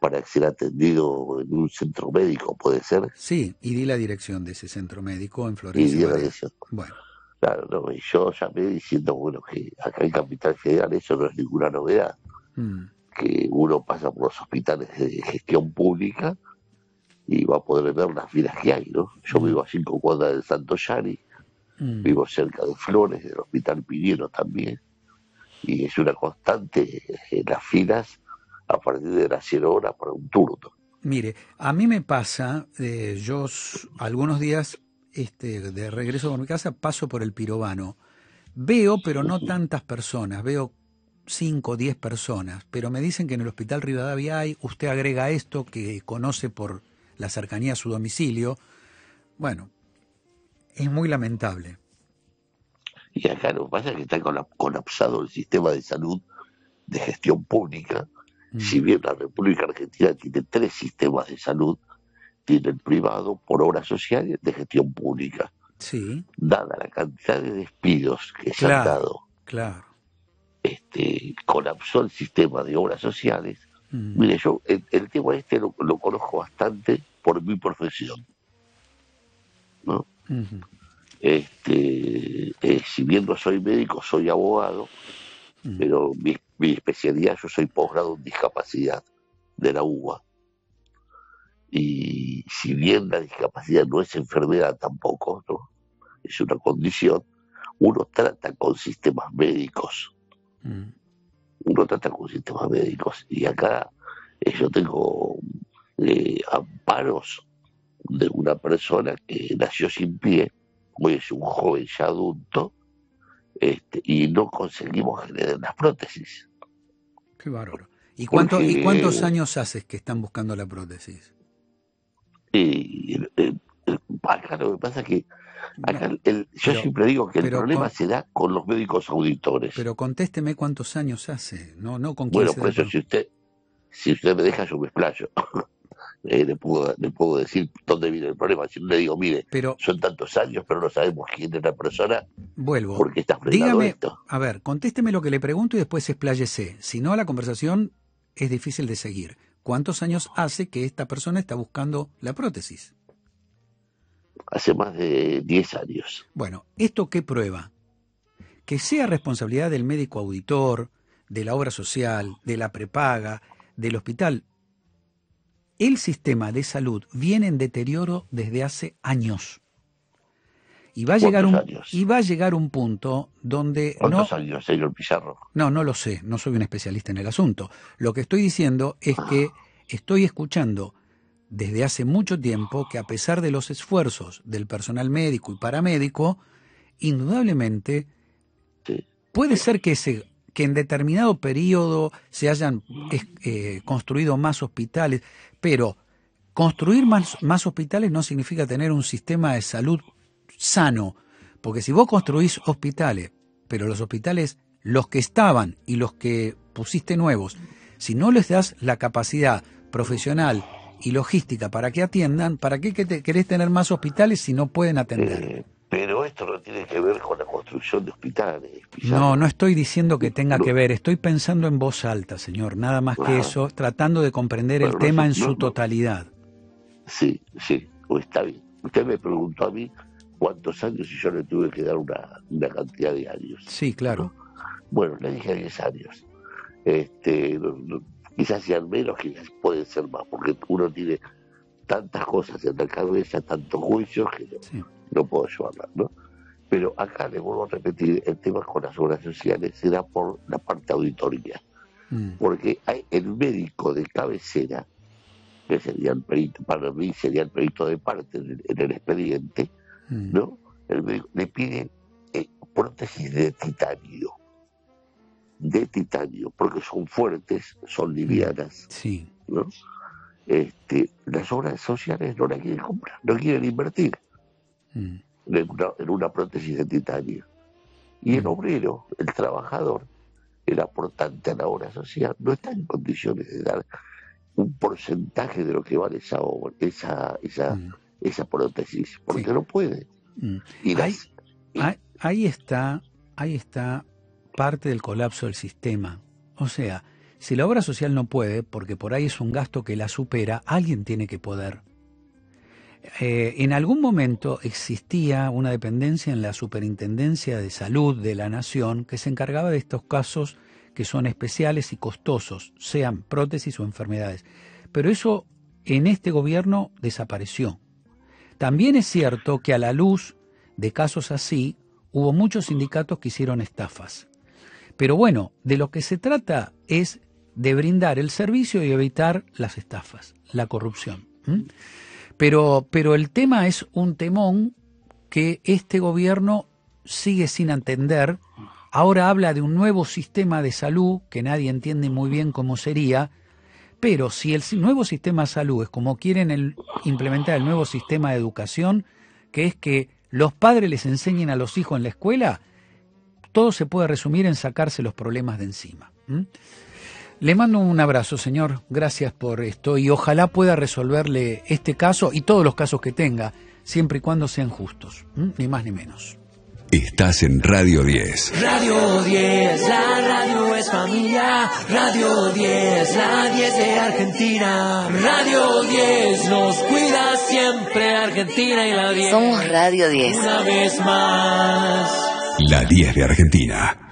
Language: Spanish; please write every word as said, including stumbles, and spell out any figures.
para ser atendido en un centro médico, ¿puede ser? Sí, y di la dirección de ese centro médico en Y Florencio dieron Varela. eso. Bueno, Claro, no, y yo llamé diciendo, bueno, que acá en Capital Federal eso no es ninguna novedad, mm, que uno pasa por los hospitales de gestión pública y va a poder ver las filas que hay, ¿no? Yo mm, vivo a cinco cuadras del Santo Yani, mm. vivo cerca de Flores, del Hospital Piñero también, y es una constante en las filas a partir de las cero horas para un turno. Mire, a mí me pasa, eh, yo s- algunos días este, de regreso por mi casa paso por el Pirobano. Veo, pero no tantas personas, veo cinco o diez personas, pero me dicen que en el Hospital Rivadavia hay, usted agrega esto que conoce por la cercanía a su domicilio. Bueno, es muy lamentable. Y acá lo que pasa es que está colapsado el sistema de salud de gestión pública. Mm, Si bien la República Argentina tiene tres sistemas de salud, tiene el privado por obra social y el de gestión pública. sí, Dada la cantidad de despidos que se han claro, dado, claro. este, colapsó el sistema de obras sociales. Mm, Mire, yo el, el tema este lo, lo conozco bastante por mi profesión, ¿no? ujú, Este, eh, si bien no soy médico, soy abogado, mm, pero mi, mi especialidad, yo soy posgrado en discapacidad de la U B A. Y si bien la discapacidad no es enfermedad tampoco, ¿no? Es una condición, uno trata con sistemas médicos, mm, uno trata con sistemas médicos. Y acá eh, yo tengo eh, amparos de una persona que nació sin pie, hoy es un joven ya adulto, este, y no conseguimos generar las prótesis. qué bárbaro. ¿Y cuánto, y cuántos Porque años haces que están buscando la prótesis? eh, eh, eh, acá lo que pasa es que No, acá el- el- yo pero, siempre digo que el pero, problema con- se da con los médicos auditores. pero contésteme cuántos años hace, no, no con quién Bueno, se da por el eso problema. si usted, si usted me deja yo me explayo. Eh, le, puedo, le puedo decir dónde viene el problema. Si no le digo, mire, Pero son tantos años, pero no sabemos quién es la persona, vuelvo. ¿por qué está frenado Dígame, esto? a ver, contésteme lo que le pregunto y después expláyese. Si no, la conversación es difícil de seguir. ¿Cuántos años hace que esta persona está buscando la prótesis? Hace más de diez años. Bueno, ¿esto qué prueba? Que sea responsabilidad del médico auditor, de la obra social, de la prepaga, del hospital. El sistema de salud viene en deterioro desde hace años. Y va a llegar ¿Cuántos un, y años? va a llegar un punto donde ¿Cuántos no. años, señor Pizarro? No, no lo sé, no soy un especialista en el asunto. Lo que estoy diciendo es que Ah, estoy escuchando desde hace mucho tiempo que a pesar de los esfuerzos del personal médico y paramédico, indudablemente sí. puede ser que, se, que en determinado periodo se hayan eh, construido más hospitales, pero construir más, más hospitales no significa tener un sistema de salud sano, porque si vos construís hospitales, pero los hospitales, los que estaban y los que pusiste nuevos, si no les das la capacidad profesional y logística para que atiendan, ¿para qué que te, querés tener más hospitales si no pueden atender? Eh, pero esto no tiene que ver con la construcción de hospitales, No, no Pizarro. estoy diciendo que tenga No, que ver, estoy pensando en voz alta, señor, nada más que ah, eso, tratando de comprender el bueno, no, tema se- en no, su no, totalidad. sí, sí, o está bien. Usted me preguntó a mí cuántos años y yo le tuve que dar una, una cantidad de años, Sí, claro. ¿no? Bueno, le dije diez años. Este, no- no, quizás sean menos, quizás pueden ser más, porque uno tiene tantas cosas en la cabeza, tantos juicios, que no, Sí. no puedo llevarlas, ¿no? Pero acá le vuelvo a repetir, el tema con las obras sociales se da por la parte auditoría, Mm, porque hay el médico de cabecera, que sería el perito, para mí sería el perito de parte en el, en el expediente, mm, ¿no? El médico le pide eh, prótesis de titanio, de titanio, porque son fuertes, son mm. livianas, Sí. ¿no? Este, las obras sociales no la quieren comprar, no quieren invertir Mm, en una, en una prótesis de titanio. Y el mm, obrero, el trabajador, el aportante a la obra social, no está en condiciones de dar un porcentaje de lo que vale esa obra, esa, esa, mm. esa prótesis, Sí. porque no puede. Mm. Y Ahí, las y, ahí, ahí está, ahí está parte del colapso del sistema. O sea, Si la obra social no puede, porque por ahí es un gasto que la supera, alguien tiene que poder. Eh, en algún momento existía una dependencia en la Superintendencia de Salud de la Nación que se encargaba de estos casos que son especiales y costosos, sean prótesis o enfermedades. Pero eso en este gobierno desapareció. También es cierto que a la luz de casos así, hubo muchos sindicatos que hicieron estafas. Pero bueno, de lo que se trata es de brindar el servicio y evitar las estafas, la corrupción. ¿Mm? Pero, pero el tema es un temón que este gobierno sigue sin entender. Ahora habla de un nuevo sistema de salud que nadie entiende muy bien cómo sería, pero si el nuevo sistema de salud es como quieren el, implementar el nuevo sistema de educación, que es que los padres les enseñen a los hijos en la escuela, todo se puede resumir en sacarse los problemas de encima. ¿Mm? Le mando un abrazo, señor. Gracias por esto y ojalá pueda resolverle este caso y todos los casos que tenga, siempre y cuando sean justos, ¿Mm? Ni más ni menos. Estás en Radio diez. Radio diez, la radio es familia. Radio diez, la diez de Argentina. Radio diez nos cuida siempre Argentina y la diez. Somos Radio diez. Una vez más. La diez de Argentina.